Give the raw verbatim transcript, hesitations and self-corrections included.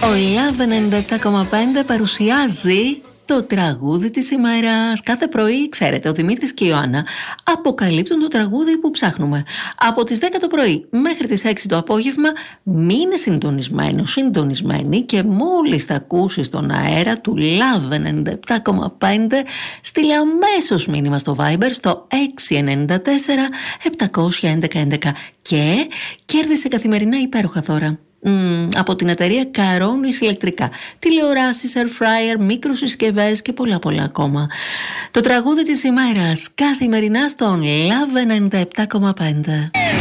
Ο Love ενενήντα επτά κόμμα πέντε παρουσιάζει το τραγούδι της ημέρας. Κάθε πρωί, ξέρετε, ο Δημήτρης και η Ιωάννα αποκαλύπτουν το τραγούδι που ψάχνουμε. Από τις δέκα το πρωί μέχρι τις έξι το απόγευμα, μείνε συντονισμένο, συντονισμένη και μόλις θα ακούσεις τον αέρα του Love ενενήντα επτά κόμμα πέντε, στείλε αμέσως μήνυμα στο Viber στο έξι εννιά τέσσερα επτακόσια έντεκα έντεκα και κέρδισε καθημερινά υπέροχα δώρα. Mm, από την εταιρεία Καρόνης Ηλεκτρικά, τηλεοράσεις, air fryer, μικροσυσκευές και πολλά πολλά ακόμα. Το τραγούδι της ημέρας καθημερινά στον Love ενενήντα επτά κόμμα πέντε.